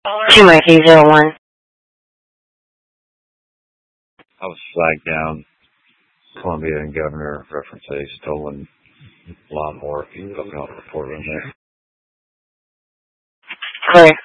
Two Mikey 01. I was flagged down. Columbia and Governor reference a stolen lawnmower. Can you look out the report on there? Clear.